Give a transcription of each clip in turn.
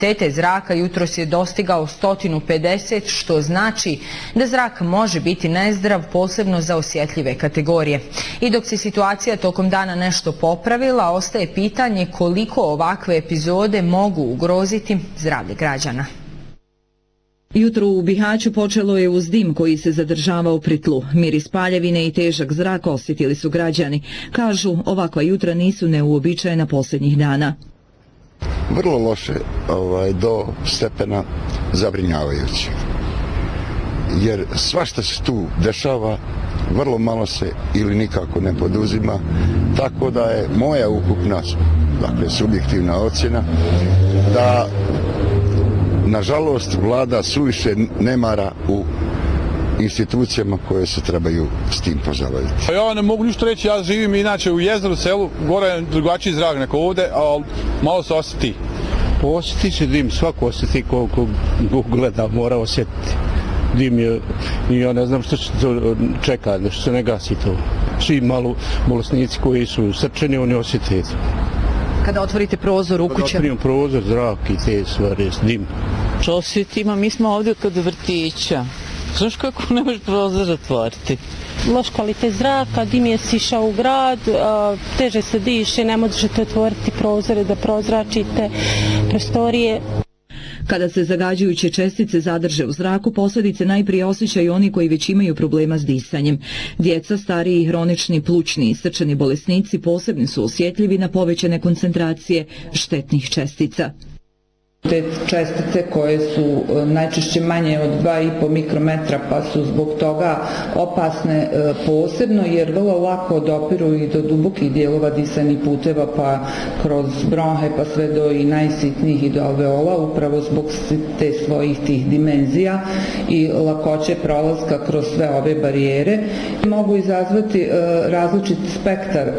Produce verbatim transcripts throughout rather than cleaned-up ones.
Kvalitete zraka jutros je dostigao sto pedeset, što znači da zrak može biti nezdrav, posebno za osjetljive kategorije. I dok se situacija tokom dana nešto popravila, ostaje pitanje koliko ovakve epizode mogu ugroziti zdravlje građana. Jutro u Bihaću počelo je uz dim koji se zadržavao pri tlu. Miris paljevine i težak zrak osjetili su građani. Kažu, ovakva jutra nisu neuobičajena posljednjih dana. Vrlo loše, ovaj, do stepena zabrinjavajuće. Jer svašta se tu dešava, vrlo malo se ili nikako ne poduzima, tako da je moja ukupna, dakle subjektivna ocjena, da nažalost vlada suviše nemara u institucijama koje se trebaju s tim pozabaviti. Ja ne mogu ništa reći, ja živim inače u Jezderu, selu, gore je drugačiji zrak neko ovde, ali malo se osjeti. Osjeti se dim, svako osjeti koliko gleda, mora osjetiti. Dim je, i ja ne znam što se to čeka, što se ne gasi to. Svi malo bolesnici koji su srčani, oni osjeti. Kada otvorite prozor u kuću? Kada otvorim prozor, zrak i te stvari, dim. Što osjetimo, mi smo ovdje kod vrtića. Znaš kako ne možeš prozor otvoriti? Loš kvalitet zraka, dim je sišao u grad, teže se diše, ne možete otvoriti prozore da prozračite prostorije. Kada se zagađujuće čestice zadrže u zraku, posljedice najprije osjećaju oni koji već imaju problema s disanjem. Djeca, stariji, hronični, plućni i srčani bolesnici posebno su osjetljivi na povećane koncentracije štetnih čestica. Te čestice koje su najčešće manje od dva i po mikrometra pa su zbog toga opasne posebno jer vrlo lako dopiru i do dubokih dijelova disajnih puteva pa kroz bronhe pa sve do i najsitnijih i do alveola upravo zbog te svojih tih dimenzija i lakoće prolaska kroz sve ove barijere. Mogu izazvati različit spektar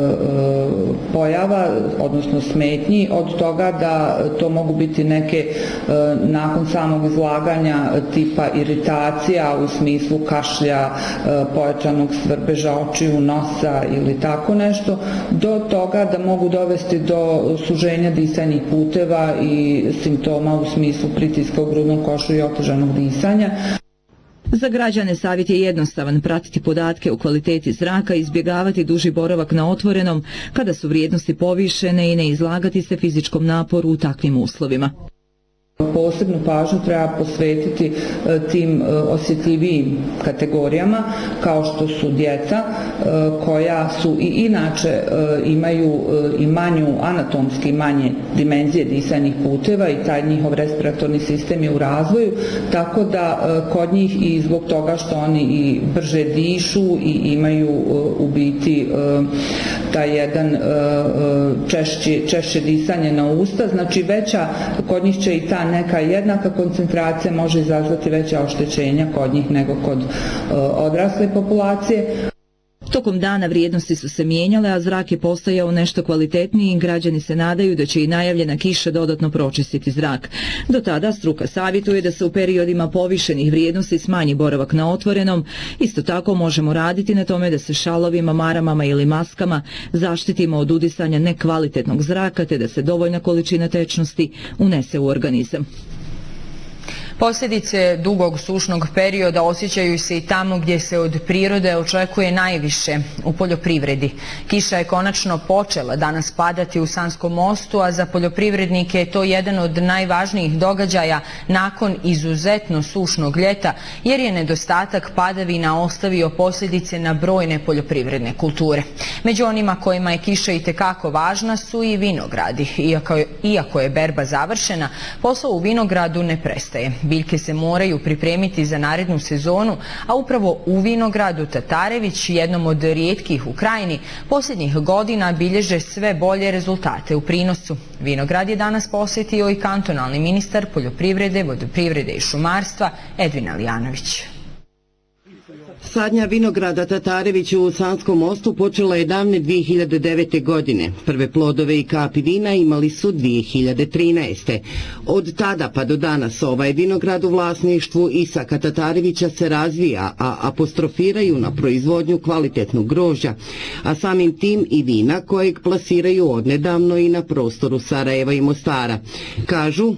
pojava, odnosno smetnji, od toga da to mogu biti neke nakon samog izlaganja tipa iritacija u smislu kašlja, pojačanog svrbeža očiju, nosa ili tako nešto, do toga da mogu dovesti do suženja disajnih puteva i simptoma u smislu pritiska u grudnom košu i otežanog disanja. Za građane savjet je jednostavan: pratiti podatke o kvaliteti zraka i izbjegavati duži boravak na otvorenom kada su vrijednosti povišene i ne izlagati se fizičkom naporu u takvim uslovima. Posebnu pažnju treba posvetiti tim osjetljivijim kategorijama kao što su djeca koja su i inače imaju i manju anatomski manje dimenzije disajnih puteva i taj njihov respiratorni sistem je u razvoju, tako da kod njih i zbog toga što oni i brže dišu i imaju u biti taj jedan češće, češće disanje na usta, znači veća kod njih će i ta neka jednaka koncentracija može izazvati veća oštećenja kod njih nego kod uh, odrasle populacije. Tokom dana vrijednosti su se mijenjale, a zrak je postajao nešto kvalitetniji i građani se nadaju da će i najavljena kiša dodatno pročistiti zrak. Do tada struka savjetuje da se u periodima povišenih vrijednosti smanji boravak na otvorenom. Isto tako možemo raditi na tome da se šalovima, maramama ili maskama zaštitimo od udisanja nekvalitetnog zraka te da se dovoljna količina tečnosti unese u organizam. Posljedice dugog sušnog perioda osjećaju se i tamo gdje se od prirode očekuje najviše, u poljoprivredi. Kiša je konačno počela danas padati u Sanskom Mostu, a za poljoprivrednike je to jedan od najvažnijih događaja nakon izuzetno sušnog ljeta, jer je nedostatak padavina ostavio posljedice na brojne poljoprivredne kulture. Među onima kojima je kiša itekako važna su i vinogradi. Iako je, iako je berba završena, posao u vinogradu ne prestaje. Biljke se moraju pripremiti za narednu sezonu, a upravo u vinogradu Tatarević, jednom od rijetkih u krajini, posljednjih godina bilježe sve bolje rezultate u prinosu. Vinograd je danas posjetio i kantonalni ministar poljoprivrede, vodoprivrede i šumarstva Edvin Alijanović. Sadnja vinograda Tatarević u Sanskom Mostu počela je davne dvije hiljade devete. godine. Prve plodove i kapi vina imali su dvije hiljade trinaeste. Od tada pa do danas ovaj vinograd u vlasništvu Isaka Tatarevića se razvija, a apostrofiraju na proizvodnju kvalitetnog grožđa, a samim tim i vina kojeg plasiraju odnedavno i na prostoru Sarajeva i Mostara. Kažu,